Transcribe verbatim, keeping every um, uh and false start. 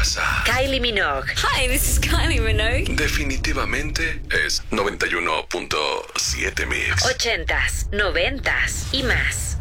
casa. Kylie Minogue. Hi, this is Kylie Minogue. Definitivamente es noventa y uno punto siete Mix. Ochentas, noventas y más.